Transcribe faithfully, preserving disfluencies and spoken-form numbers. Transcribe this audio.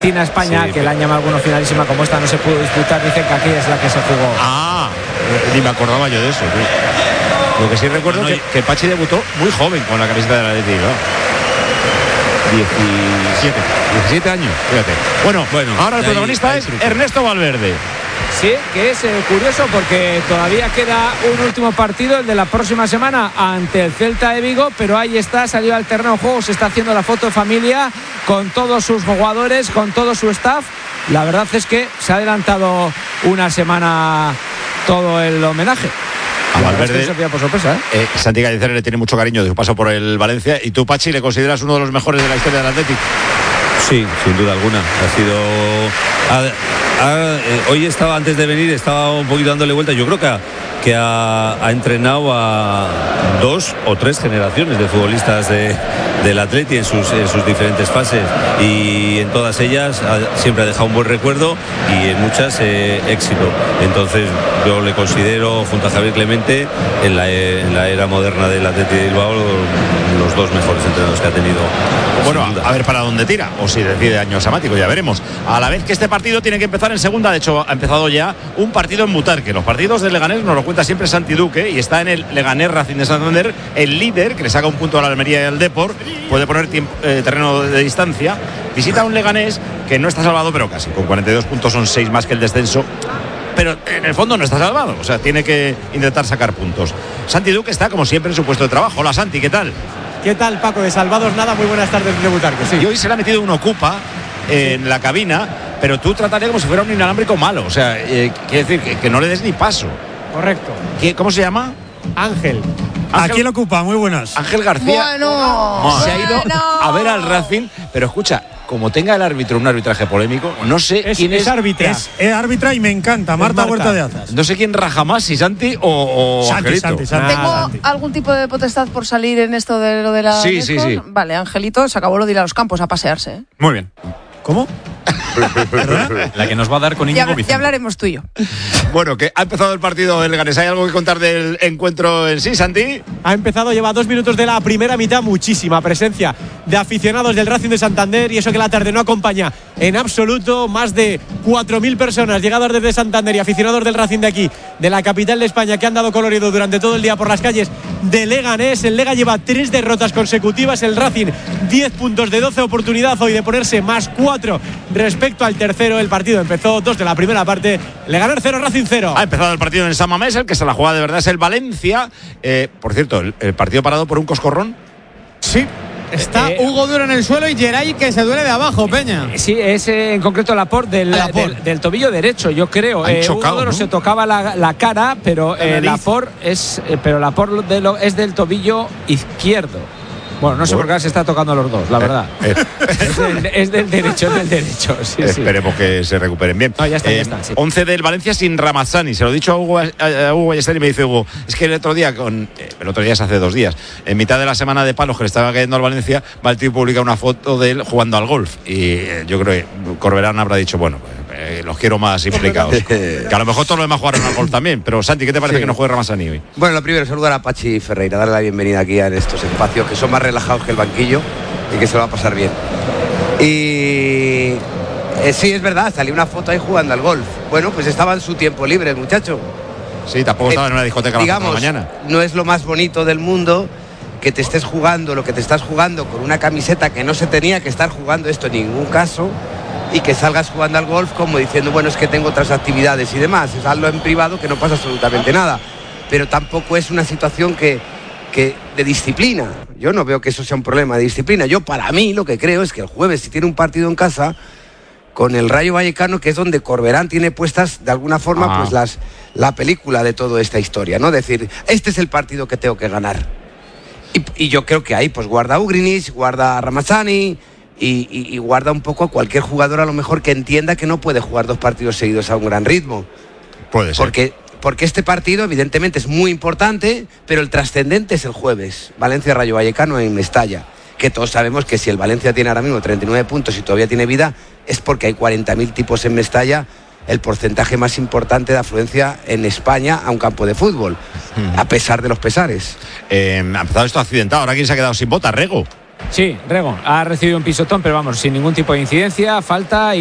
España, sí, que la han llamado algunos finalísima, como esta no se pudo disputar, dicen que aquí es la que se jugó. Ah, ni me acordaba yo de eso, tío. Lo que sí recuerdo no, no, que, que Pachi debutó muy joven con la camiseta de la Atleti, ¿no? diecisiete, diecisiete años, fíjate. Bueno, bueno, ahora el protagonista ahí, ahí es Ernesto Valverde. Sí, que es eh, curioso porque todavía queda un último partido, el de la próxima semana ante el Celta de Vigo, pero ahí está, salió al terreno de juego, se está haciendo la foto de familia con todos sus jugadores, con todo su staff. La verdad es que se ha adelantado una semana todo el homenaje. A Valverde, se por sorpresa, ¿eh? Eh, Santi Gallicer le tiene mucho cariño de su paso por el Valencia. ¿Y tú, Pachi, le consideras uno de los mejores de la historia del Atlético? Sí, sin duda alguna. Ha sido... Ha, ha, eh, hoy estaba, antes de venir, estaba un poquito dándole vuelta. Yo creo que ha, que ha, ha entrenado a dos o tres generaciones de futbolistas de, del Atleti en sus, en sus diferentes fases. Y en todas ellas ha, siempre ha dejado un buen recuerdo y en muchas eh, éxito. Entonces yo le considero, junto a Javier Clemente, en la, en la era moderna del Atleti de Bilbao, los dos mejores entrenadores que ha tenido. Bueno, a, a ver para dónde tira, o si decide año samático, ya veremos. A la vez que este partido tiene que empezar en segunda, de hecho ha empezado ya un partido en Butarque. Los partidos del Leganés nos lo cuenta siempre Santi Duque y está en el Leganés Racing de Santander, el líder, que le saca un punto a la Almería y al Depor, puede poner tiempo, eh, terreno de distancia. Visita a un Leganés que no está salvado, pero casi, con cuarenta y dos puntos son seis más que el descenso. Pero en el fondo no está salvado, o sea, tiene que intentar sacar puntos. Santi Duque está, como siempre, en su puesto de trabajo. Hola, Santi, ¿qué tal? ¿Qué tal, Paco? De salvados nada, muy buenas tardes de Butarque, sí. Y hoy se le ha metido un ocupa en sí. la cabina, pero tú tratarías como si fuera un inalámbrico malo, o sea, eh, quiere decir que, que no le des ni paso. Correcto. ¿Qué, ¿Cómo se llama? Ángel. Ángel. Aquí el ocupa, muy buenas. Ángel García. Bueno, se ha ido bueno. a ver al Racing, pero escucha, como tenga el árbitro un arbitraje polémico, no sé es, quién es. Es árbitra. Es, es árbitra y me encanta, Marta, Marta Huerta de Azas. No sé quién raja más, si Santi o, o Santi, Angelito. Santi, Santi. ¿Tengo Santi. algún tipo de potestad por salir en esto de lo de la Sí, sí, sí. Vale, Angelito se acabó lo de ir a los campos a pasearse, ¿eh? Muy bien. ¿Cómo? La que nos va a dar con Íñigo ya, Vicente. ya hablaremos tú y yo. Bueno, que ha empezado el partido del Leganés. ¿Hay algo que contar del encuentro en sí, Santi? Ha empezado, lleva dos minutos de la primera mitad, muchísima presencia de aficionados del Racing de Santander, y eso que la tarde no acompaña en absoluto. Más de cuatro mil personas llegadas desde Santander y aficionados del Racing de aquí, de la capital de España, que han dado colorido durante todo el día por las calles de Leganés. El Lega lleva tres derrotas consecutivas, el Racing diez puntos de doce, oportunidad hoy de ponerse más cuatro respecto al tercero. El partido empezó dos de la primera parte, Leganés cero, Racing cero. Ha empezado el partido en el San Mamés, el que se la juega de verdad es el Valencia. Eh, por cierto, el, el partido parado por un coscorrón. Sí. Está eh, Hugo Duro en el suelo y Geray que se duele de abajo, Peña. Sí, es eh, en concreto Laporte del, Laporte. del, del tobillo derecho, yo creo. Han Eh, chocado, Hugo Duro, ¿no? se tocaba la, la cara, pero La eh, nariz. Laporte es, eh, pero Laporte de lo, es del tobillo izquierdo. Bueno, no sé por qué se está tocando los dos, la verdad. Eh, eh. Es, del, es del derecho, es del derecho. Sí, Esperemos sí. que se recuperen bien. No, ya está, eh, ya está, sí. once del Valencia sin Ramazzani. Se lo he dicho a Hugo, a, a Hugo Ballester y me dice Hugo, es que el otro día, con eh, el otro día es hace dos días, en mitad de la semana de palos que le estaba cayendo al Valencia, va el tío publica una foto de él jugando al golf. Y eh, yo creo que Corberán habrá dicho, bueno, eh, los quiero más implicados. Que a lo mejor todos los demás jugaron al golf también. Pero Santi, ¿qué te parece sí. que no juegue Ramazzani hoy? Bueno, lo primero, saludar a Pachi Ferreira, darle la bienvenida aquí en estos espacios que son más relajados que el banquillo y que se lo va a pasar bien. Y eh, sí, es verdad, salió una foto ahí jugando al golf. Bueno, pues estaba en su tiempo libre el muchacho. Sí, tampoco estaba eh, en una discoteca a las cuatro de la mañana. No es lo más bonito del mundo que te estés jugando lo que te estás jugando con una camiseta que no se tenía que estar jugando esto en ningún caso, y que salgas jugando al golf como diciendo, bueno, es que tengo otras actividades y demás. Es algo en privado que no pasa absolutamente nada. Pero tampoco es una situación que, que de disciplina. Yo no veo que eso sea un problema de disciplina. Yo, para mí, lo que creo es que el jueves, si tiene un partido en casa con el Rayo Vallecano, que es donde Corberán tiene puestas de alguna forma ah. pues las, la película de toda esta historia, ¿no? Decir, este es el partido que tengo que ganar. Y, y yo creo que ahí pues guarda a Ugrinic, guarda a Ramazzani y, y, y guarda un poco a cualquier jugador a lo mejor que entienda que no puede jugar dos partidos seguidos a un gran ritmo. Puede ser. Porque, porque este partido evidentemente es muy importante, pero el trascendente es el jueves. Valencia-Rayo Vallecano en Mestalla. Que todos sabemos que si el Valencia tiene ahora mismo treinta y nueve puntos y todavía tiene vida, es porque hay cuarenta mil tipos en Mestalla, el porcentaje más importante de afluencia en España a un campo de fútbol, uh-huh. a pesar de los pesares. Eh, ha empezado esto accidentado. Ahora quién se ha quedado sin bota, Rego. Sí, Rego ha recibido un pisotón, pero vamos, sin ningún tipo de incidencia, falta. Y